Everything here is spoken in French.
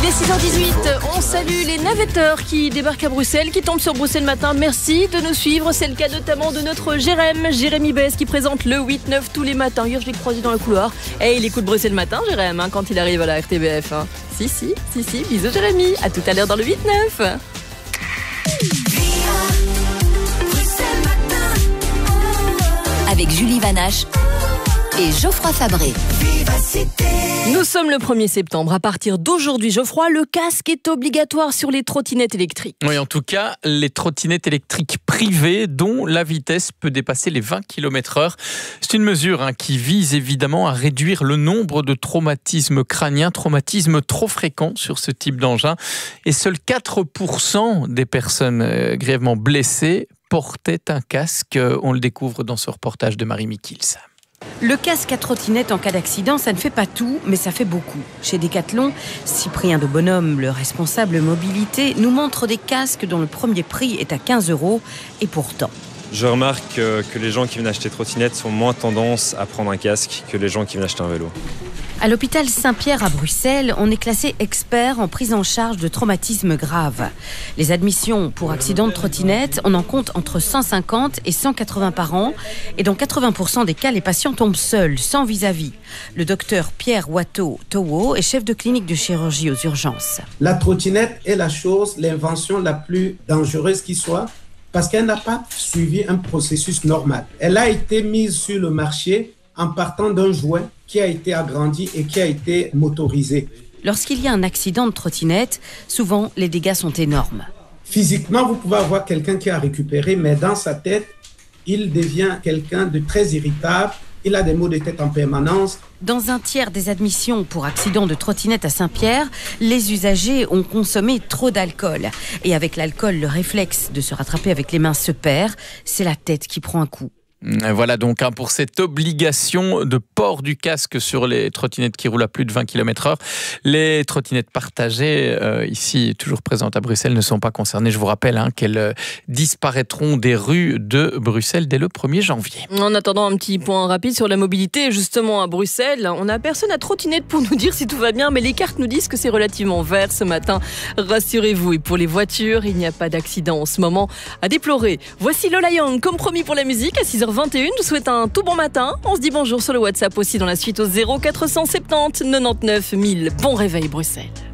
Il est 6h18, on salue les navetteurs qui débarquent à Bruxelles, qui tombent sur Bruxelles Matin. Merci de nous suivre, c'est le cas notamment de notre Jérémy Bess qui présente le 8-9 tous les matins. Hier je l'ai croisé dans le couloir et il écoute Bruxelles Matin, Jérémy, quand il arrive à la RTBF. Si, bisous Jérémy, à tout à l'heure dans le 8-9. Avec Julie Vanache et Geoffroy Fabré. Nous sommes le 1er septembre. À partir d'aujourd'hui, Geoffroy, le casque est obligatoire sur les trottinettes électriques. Oui, en tout cas, les trottinettes électriques privées dont la vitesse peut dépasser les 20 km/h. C'est une mesure qui vise évidemment à réduire le nombre de traumatismes crâniens, traumatismes trop fréquents sur ce type d'engin. Et seuls 4% des personnes grièvement blessées portaient un casque. On le découvre dans ce reportage de Marie Mikils. Le casque à trottinette en cas d'accident, ça ne fait pas tout, mais ça fait beaucoup. Chez Decathlon, Cyprien de Bonhomme, le responsable mobilité, nous montre des casques dont le premier prix est à 15 €. Et pourtant... Je remarque que les gens qui viennent acheter trottinette sont moins tendance à prendre un casque que les gens qui viennent acheter un vélo. À l'hôpital Saint-Pierre à Bruxelles, on est classé expert en prise en charge de traumatismes graves. Les admissions pour accidents de trottinette, on en compte entre 150 et 180 par an. Et dans 80% des cas, les patients tombent seuls, sans vis-à-vis. Le docteur Pierre Watteau-Towo est chef de clinique de chirurgie aux urgences. La trottinette est l'invention la plus dangereuse qui soit, parce qu'elle n'a pas suivi un processus normal. Elle a été mise sur le marché en partant d'un jouet qui a été agrandi et qui a été motorisé. Lorsqu'il y a un accident de trottinette, souvent les dégâts sont énormes. Physiquement, vous pouvez avoir quelqu'un qui a récupéré, mais dans sa tête, il devient quelqu'un de très irritable. Il a des maux de tête en permanence. Dans un tiers des admissions pour accident de trottinette à Saint-Pierre, les usagers ont consommé trop d'alcool. Et avec l'alcool, le réflexe de se rattraper avec les mains se perd. C'est la tête qui prend un coup. Voilà donc pour cette obligation de port du casque sur les trottinettes qui roulent à plus de 20 km/h. Les trottinettes partagées, ici toujours présentes à Bruxelles, ne sont pas concernées. Je vous rappelle qu'elles disparaîtront des rues de Bruxelles dès le 1er janvier. En attendant, un petit point rapide sur la mobilité. Justement à Bruxelles, on n'a personne à trottinette pour nous dire si tout va bien, mais les cartes nous disent que c'est relativement vert ce matin. Rassurez-vous, et pour les voitures, il n'y a pas d'accident en ce moment à déplorer. Voici Lola Young, comme promis pour la musique, à 6h21, je vous souhaite un tout bon matin. On se dit bonjour sur le WhatsApp aussi dans la suite au 0470 99 000. Bon réveil Bruxelles.